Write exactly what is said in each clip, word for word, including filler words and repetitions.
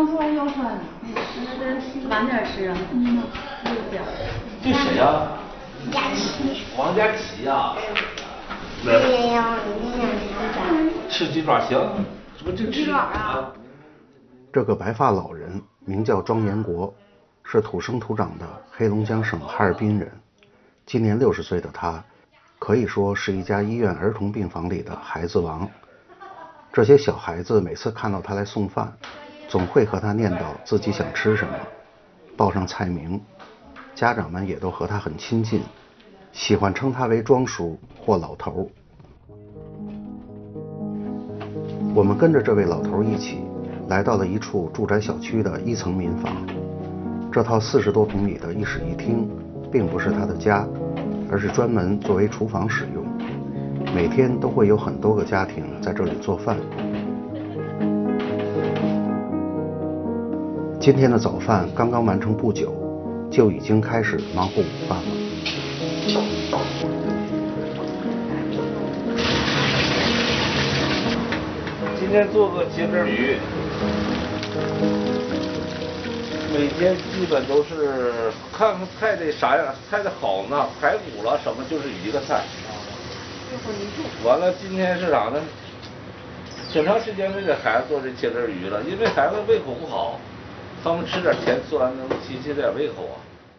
刚出来腰酸，那得晚点吃啊。嗯，六点。 这谁呀？ 佳琪。 王佳琪呀。 今天要今天吃吃鸡爪行？什么这鸡爪啊？ 这个白发老人名叫庄延国，是土生土长的黑龙江省哈尔滨人。今年六十岁的他，可以说是一家医院儿童病房里的孩子王。这些小孩子每次看到他来送饭，总会和他念叨自己想吃什么，报上菜名。家长们也都和他很亲近，喜欢称他为庄叔或老头。我们跟着这位老头一起来到了一处住宅小区的一层民房。这套四十多平米的一室一厅并不是他的家，而是专门作为厨房使用，每天都会有很多个家庭在这里做饭。今天的早饭刚刚完成不久，就已经开始忙活午饭了。 今天做个茄汁鱼，每天基本都是看看菜的啥样，菜的好呢，排骨了什么就是一个菜。完了，今天是啥呢？挺长时间没给孩子做这茄汁鱼了，因为孩子胃口不好，他们吃点甜酸能提起点胃口啊。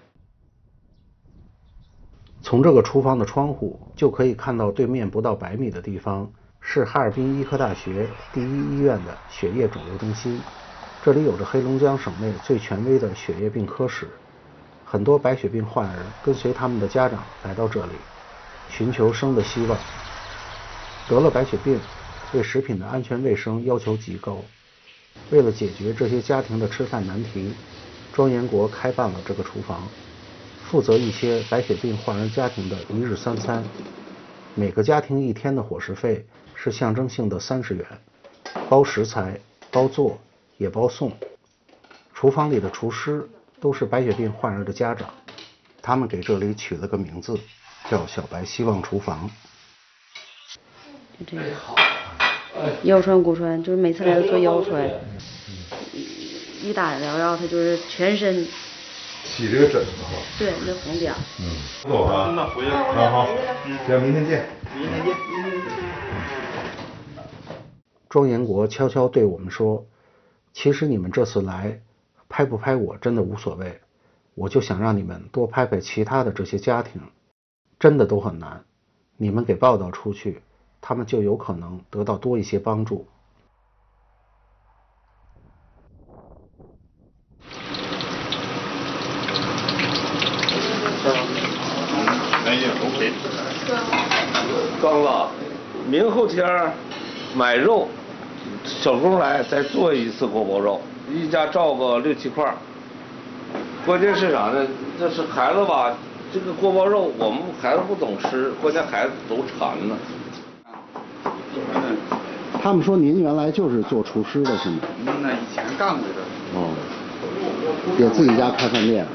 从这个厨房的窗户就可以看到对面不到百米的地方是哈尔滨医科大学第一医院的血液肿瘤中心，这里有着黑龙江省内最权威的血液病科室，很多白血病患儿跟随他们的家长来到这里，寻求生的希望。得了白血病，对食品的安全卫生要求极高。为了解决这些家庭的吃饭难题，庄延国开办了这个厨房，负责一些白血病患儿家庭的一日三餐。每个家庭一天的伙食费是象征性的三十元，包食材、包做也包送。厨房里的厨师都是白血病患儿的家长，他们给这里取了个名字，叫小白希望厨房。 就这个腰穿骨穿，就是每次来都做腰穿，一打疗药他就是全身起这个疹子哈。 对，那红点。 嗯，走吧。 那回来。 好好，行，明天见。 明天见。 庄延国悄悄对我们说，其实你们这次来拍不拍我真的无所谓，我就想让你们多拍拍其他的这些家庭，真的都很难，你们给报道出去，他们就有可能得到多一些帮助。 哎呀 ，OK。 刚了，明后天买肉，小工来再做一次锅包肉，一家照个六七块。关键是啥呢？这是孩子吧，这个锅包肉我们孩子不懂吃，关键孩子都馋呢。 他们说您原来就是做厨师的是吗？ 那以前干过的。 哦，也自己家开饭店。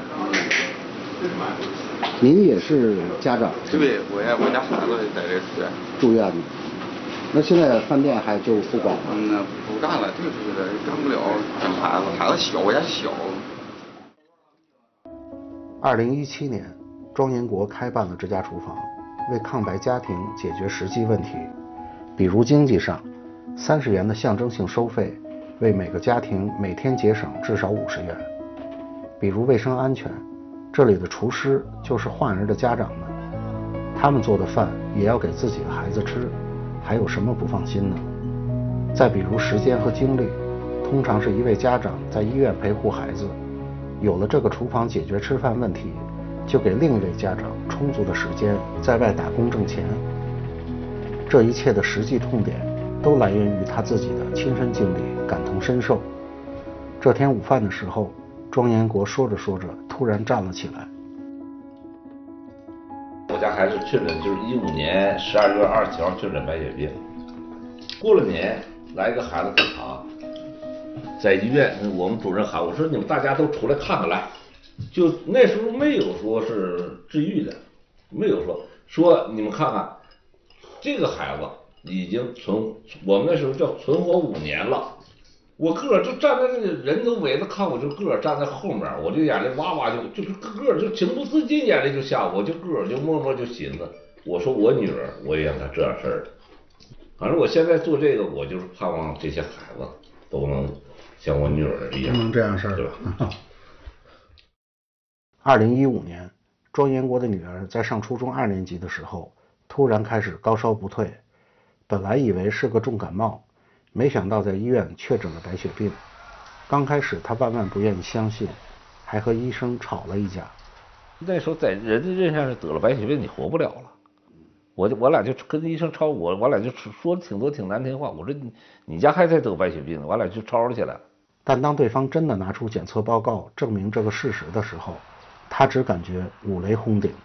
您也是家长？ 对，我家我家孩子在这住院。 住院的。那现在饭店还就不管了？ 嗯，那不干了，就是的，干不了，跟孩子，孩子小，我家小。 二零一七年，庄延国开办了这家厨房，为抗白家庭解决实际问题，比如经济上，三十元的象征性收费，为每个家庭每天节省至少五十元；比如卫生安全，这里的厨师就是患儿的家长们，他们做的饭也要给自己的孩子吃，还有什么不放心呢？再比如时间和精力，通常是一位家长在医院陪护孩子，有了这个厨房解决吃饭问题，就给另一位家长充足的时间在外打工挣钱。这一切的实际痛点都来源于他自己的亲身经历，感同身受。这天午饭的时候，庄延国说着说着突然站了起来。 我家孩子确诊就是一五年十二月二十七号确诊白血病，过了年来个孩子正常，在医院我们主任喊我说你们大家都出来看看来，就那时候没有说是治愈的，没有说说你们看看这个孩子已经存我们那时候叫存活五年了， 我个儿就站在那个人都围着看我，就个儿站在后面，我这眼泪哇哇就就是个儿就情不自禁眼泪就下，我就个儿就默默就寻思，我说我女儿我也让她这样事儿。反正我现在做这个，我就是盼望这些孩子都能像我女儿一样， 都能这样事儿， 对吧？ 二零一五年，庄延国的女儿在上初中二年级的时候，突然开始高烧不退，本来以为是个重感冒，没想到在医院确诊了白血病。刚开始他万万不愿意相信，还和医生吵了一架。 那时候在人的印象是得了白血病你活不了了，我我俩就跟医生吵，我我俩就说了挺多挺难听话，我说你你家还在得白血病呢，我俩就吵了起来。 但当对方真的拿出检测报告证明这个事实的时候，他只感觉五雷轰顶。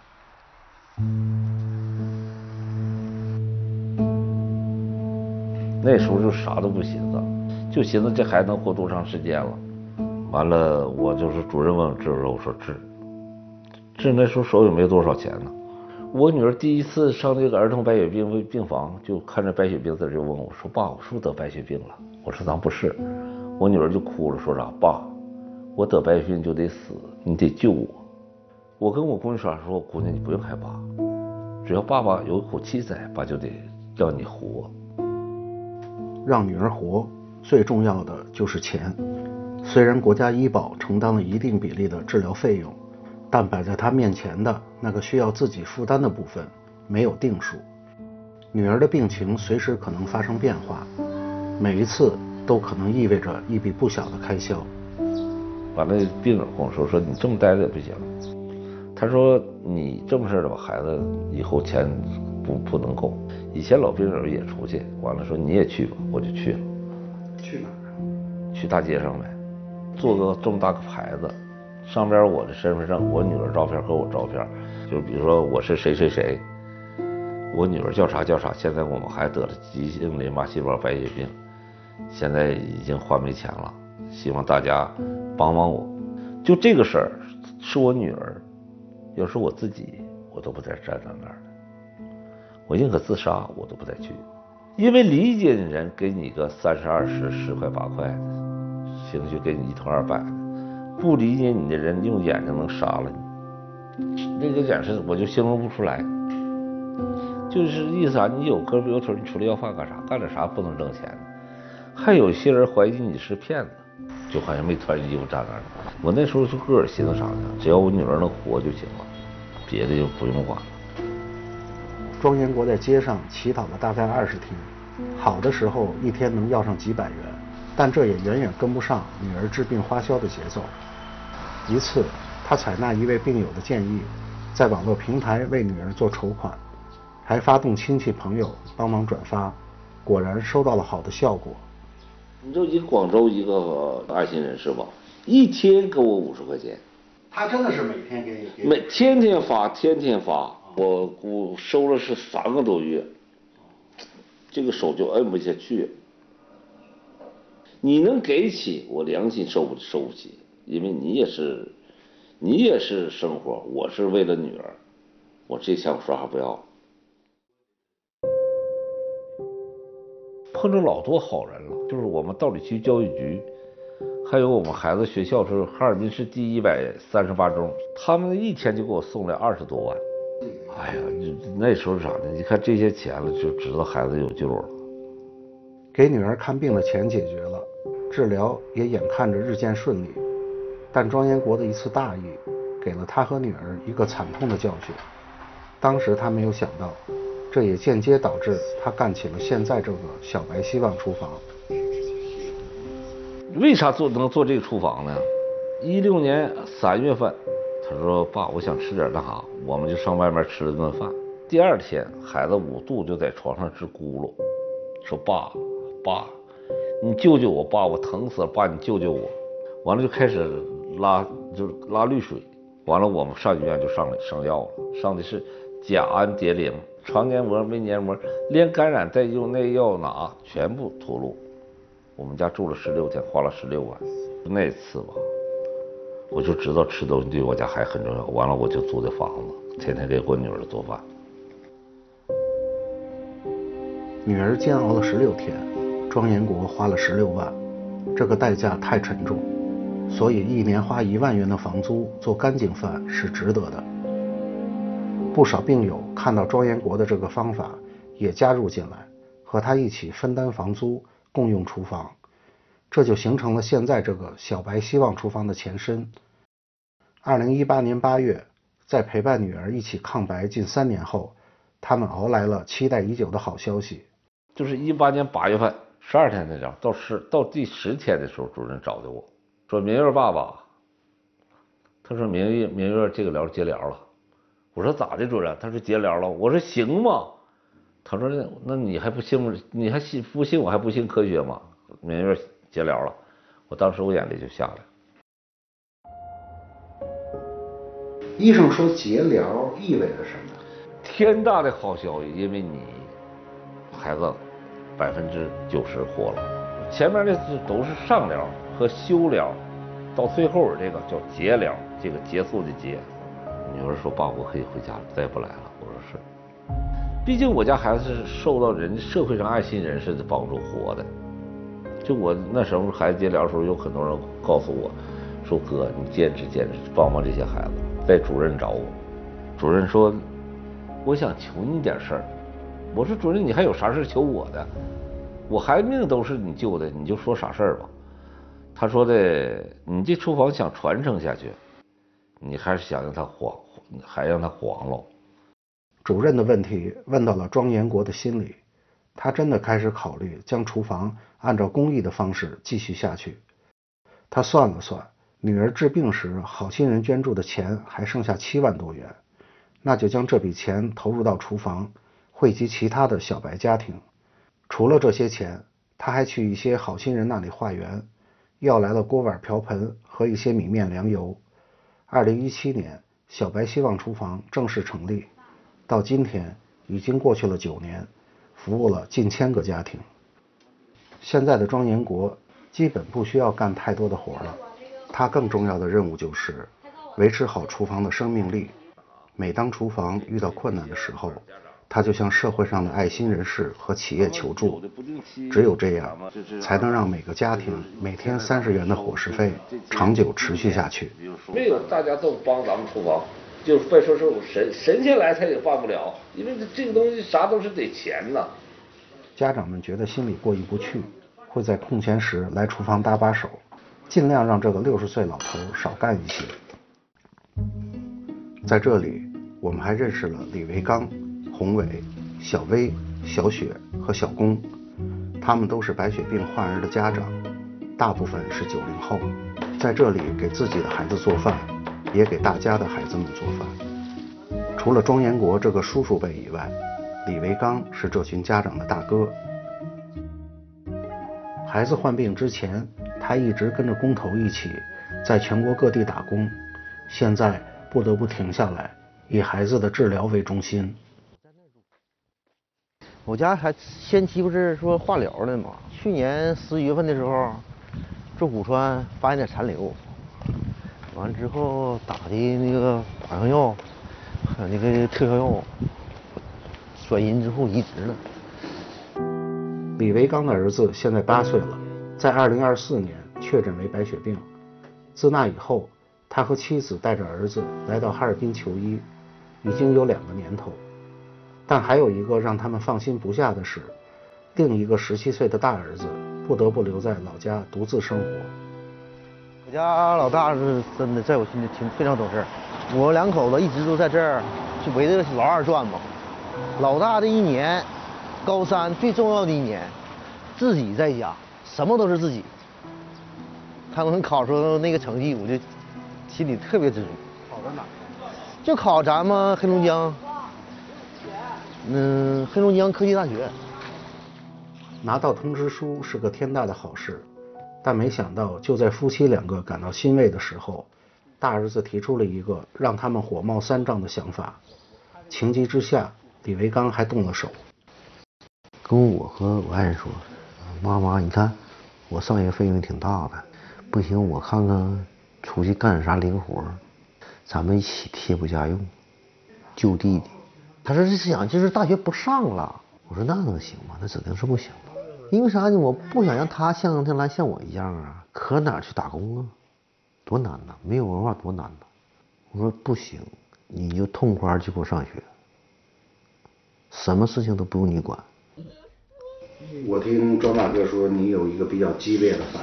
那时候就啥都不寻思，就寻思这孩子能活多长时间了。完了，我就是主任问我治不治，我说治。治那时候手里没多少钱呢。我女儿第一次上那个儿童白血病病房，就看着白血病字就问我说：“爸，我是不是得白血病了？”我说：“咱不是。”我女儿就哭了，说啥：“爸，我得白血病就得死，你得救我。”我跟我闺女说：“说姑娘你不用害怕，只要爸爸有一口气在，爸就得让你活。” 让女儿活，最重要的就是钱。虽然国家医保承担了一定比例的治疗费用，但摆在她面前的那个需要自己负担的部分没有定数。女儿的病情随时可能发生变化，每一次都可能意味着一笔不小的开销。 把那病人跟我说：“说你这么待着也不行。”他说：“你这么事的吧，孩子以后钱不不能够。”以前老病人也出去，完了说你也去吧，我就去了。 去哪儿啊？ 去大街上呗，做个这么大个牌子，上边我的身份证、我女儿照片和我照片，就比如说我是谁谁谁，我女儿叫啥叫啥。现在我们还得了急性淋巴细胞白血病，现在已经还没钱了，希望大家帮帮我。就这个事儿，是我女儿，要是我自己，我都不在站在那儿。我宁可自杀，我都不再去，因为理解的人给你个三十二十十块八块的，兴许给你一通二百的，不理解你的人用眼睛能杀了你，那个眼神我就形容不出来。就是意思啊，你有胳膊有腿，你出来要饭干啥？干点啥不能挣钱呢？还有些人怀疑你是骗子，就好像没穿衣服站那儿。我那时候就个人寻思啥呢？只要我女儿能活就行了，别的就不用管了。 庄延国在街上乞讨了大概二十天，好的时候一天能要上几百元，但这也远远跟不上女儿治病花销的节奏。一次，他采纳一位病友的建议，在网络平台为女儿做筹款，还发动亲戚朋友帮忙转发，果然收到了好的效果。 你知道一个广州一个爱心人士吧，一天给我五十块钱。 他真的是每天给你？ 每天天发，天天发。我我收了是三个多月，这个手就摁不下去。你能给起，我良心收不收不起，因为你也是，你也是生活，我是为了女儿，我这钱我说还不要。碰着老多好人了，就是我们道里区教育局，还有我们孩子学校是哈尔滨市第一百三十八中，他们一天就给我送来二十多万。哎呀，那时候啥呢？你看这些钱了，就知道孩子有救了。 给女儿看病的钱解决了，治疗也眼看着日渐顺利，但庄延国的一次大意，给了他和女儿一个惨痛的教训。当时他没有想到，这也间接导致他干起了现在这个小白希望厨房。 为啥做能做这个厨房呢？一六年三月份。他说：“爸，我想吃点那啥，我们就上外面吃了顿饭。第二天，孩子五度就在床上直咕噜，说爸，爸，你救救我，爸，我疼死了，爸，你救救我。”完了就开始拉，就拉绿水。完了，我们上医院就上上药了，上的是甲氨蝶呤、肠黏膜、胃黏膜，连感染带用那药拿全部吐露。我们家住了十六天，花了十六万。那次吧。我就知道吃东西对我家还很重要。完了，我就租的房子，天天给我女儿做饭。 女儿煎熬了十六天，庄延国花了十六万， 这个代价太沉重，所以一年花一万元的房租做干净饭是值得的。不少病友看到庄严国的这个方法，也加入进来，和他一起分担房租，共用厨房，这就形成了现在这个小白希望厨房的前身。二零一八年八月，在陪伴女儿一起抗白近三年后，他们熬来了期待已久的好消息。 就是一八年八月份十二天那张，到十到第十天的时候，主任找的我说：“明月爸爸，他说明月明月这个疗结疗了。”我说：“咋的，主任？”他说：“结疗了。”我说：“行吗？”他说：“那那你还不信？你还信不信？我还不信科学吗？”明月结疗了，我当时我眼泪就下来。 医生说结疗意味着什么？ 天大的好消息，因为你孩子百分之九十活了。前面那是都是上疗和休疗，到最后这个叫结疗，这个结束的结。女儿说：“爸，我可以回家了，再也不来了。”我说：“是。”毕竟我家孩子是受到人社会上爱心人士的帮助活的。就我那时候孩子结疗的时候，有很多人告诉我说：“哥，你坚持坚持，帮帮这些孩子。”在主任找我，主任说：“我想求你点事儿。”我说：“主任，你还有啥事求我的？我孩子命都是你救的，你就说啥事儿吧。”他说的：“你这厨房想传承下去，你还是想让它黄，还让它黄了。” 主任的问题问到了庄严国的心里，他真的开始考虑将厨房按照公益的方式继续下去。他算了算，女儿治病时好心人捐助的钱还剩下七万多元，那就将这笔钱投入到厨房，惠及其他的小白家庭。除了这些钱，他还去一些好心人那里化缘，要来了锅碗瓢盆和一些米面粮油。二零一七年，小白希望厨房正式成立，到今天已经过去了九年，服务了近千个家庭。现在的庄严国基本不需要干太多的活了，他更重要的任务就是维持好厨房的生命力。每当厨房遇到困难的时候，他就向社会上的爱心人士和企业求助，只有这样才能让每个家庭每天三十元的伙食费长久持续下去。 没有大家都帮咱们厨房，就别说是神神仙来他也办不了，因为这个东西啥都是得钱呐。 家长们觉得心里过意不去，会在空闲时来厨房搭把手，尽量让这个六十岁老头少干一些。在这里，我们还认识了李维刚、洪伟、小薇、小雪和小龚，他们都是白血病患儿的家长，大部分是九零后，在这里给自己的孩子做饭，也给大家的孩子们做饭。除了庄严国这个叔叔辈以外，李维刚是这群家长的大哥。孩子患病之前，他一直跟着工头一起在全国各地打工，现在不得不停下来，以孩子的治疗为中心。 我家还先期不是说化疗的嘛？去年十一月份的时候，做骨穿发现点残留，完了之后打的那个靶向药，还有那个特效药，转阴之后移植了。 李维刚的儿子现在八岁了，在二零二四年确诊为白血病。自那以后，他和妻子带着儿子来到哈尔滨求医，已经有两个年头。但还有一个让他们放心不下的是，另一个十七岁的大儿子不得不留在老家独自生活。 我家老大是真的在我心里挺非常懂事，我两口子一直都在这儿，就围着老二转嘛。老大这一年，高三最重要的一年，自己在家，什么都是自己。他能考出那个成绩，我就心里特别知足。考在哪？就考咱们黑龙江。嗯，黑龙江科技大学。 拿到通知书是个天大的好事，但没想到就在夫妻两个感到欣慰的时候，大儿子提出了一个让他们火冒三丈的想法。情急之下，李维刚还动了手， 跟我和我爱人说：“妈妈，你看我上学费用挺大的，不行，我看看出去干点啥零活，咱们一起贴补家用，救弟弟。”他说是想就是大学不上了，我说那能行吗？那指定是不行了。 因为啥呢？我不想让他像他来像我一样啊，可哪儿去打工啊？多难呐！没有文化多难呐！我说不行，你就痛快去给我上学，什么事情都不用你管。 我听庄大哥说你有一个比较激烈的反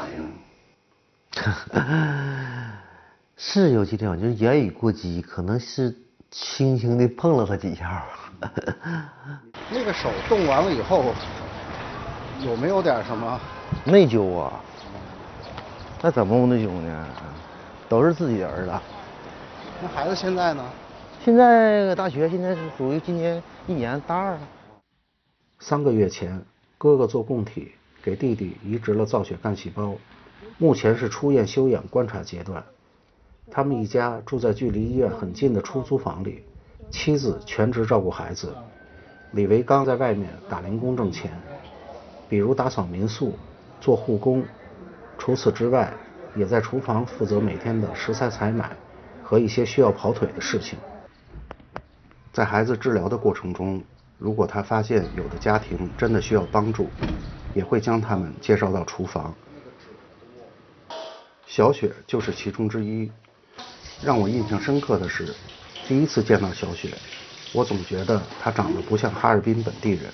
应。是有激烈，就是言语过激，可能是轻轻的碰了他几下。 那个手动完了以后，有没有点什么内疚啊？那怎么不内疚呢？都是自己的儿子。 那孩子现在呢？ 现在大学，现在是属于今年一年大二了。 三个月前，哥哥做供体给弟弟移植了造血干细胞，目前是出院休养观察阶段。他们一家住在距离医院很近的出租房里，妻子全职照顾孩子，李维刚在外面打零工挣钱，比如打扫民宿、做护工。除此之外，也在厨房负责每天的食材采买和一些需要跑腿的事情。在孩子治疗的过程中，如果他发现有的家庭真的需要帮助，也会将他们介绍到厨房。小雪就是其中之一。让我印象深刻的是，第一次见到小雪，我总觉得她长得不像哈尔滨本地人。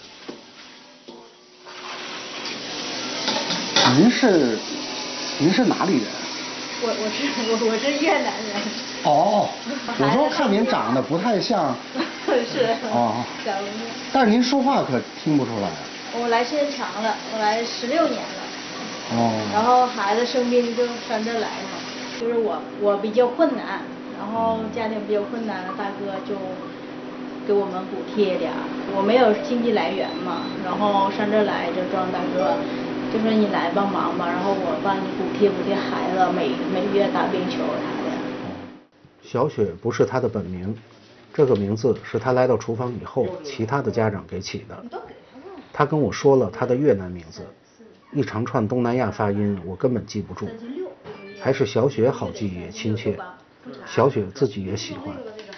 您是您是哪里人？ 我我是我我是越南人。 哦，我说看您长得不太像。 是。 哦。 小姑娘。 但是您说话可听不出来。 我来时间长了，我来十六年了。 哦。 然后孩子生病就上这来嘛。就是我我比较困难，然后家庭比较困难，大哥就给我们补贴点儿。我没有经济来源嘛，然后上这来就庄大哥就说你来帮忙吧，然后我帮你补贴补贴孩子每每月打冰球啥的。 小雪不是她的本名，这个名字是她来到厨房以后其他的家长给起的。她跟我说了她的越南名字，一长串东南亚发音我根本记不住。还是小雪好记也亲切，小雪自己也喜欢。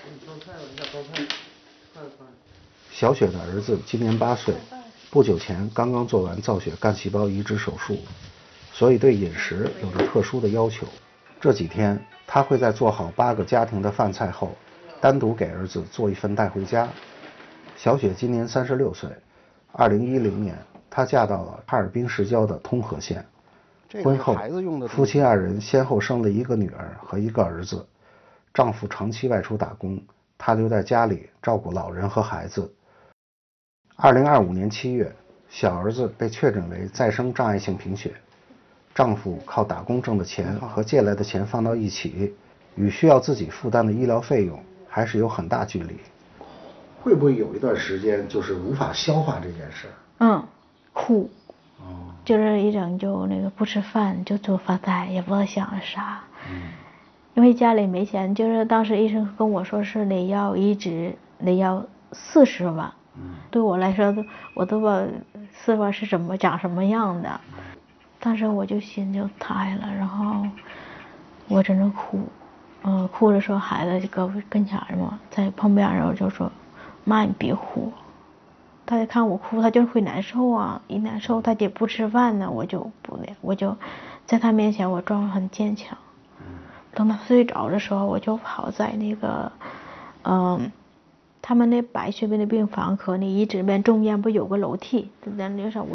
小雪的儿子今年八岁，不久前刚刚做完造血干细胞移植手术，所以对饮食有着特殊的要求。这几天他会在做好八个家庭的饭菜后，单独给儿子做一份带回家。小雪今年三十六岁，二零一零年她嫁到了哈尔滨市郊的通河县。婚后，夫妻二人先后生了一个女儿和一个儿子。丈夫长期外出打工，她留在家里照顾老人和孩子。二零二五年七月，小儿子被确诊为再生障碍性贫血，丈夫靠打工挣的钱和借来的钱放到一起，与需要自己负担的医疗费用还是有很大距离。会不会有一段时间就是无法消化这件事？ 嗯，哭。就是一整就那个不吃饭，就做发呆，也不知道想着啥。嗯。因为家里没钱，就是当时医生跟我说是得要移植，得要四十万。嗯。对我来说，我都把四十万是怎么长什么样的，当时我就心就塌了，然后我在那哭，呃，哭着说孩子就搁我跟前嘛，在旁边，然后就说妈你别哭。他就看我哭，他就会难受啊，一难受他也不吃饭呢，我就不那，我就在他面前我装很坚强。等他睡着的时候，我就跑在那个，嗯，他们那白血病的病房和那移植边中间不有个楼梯，就在那上。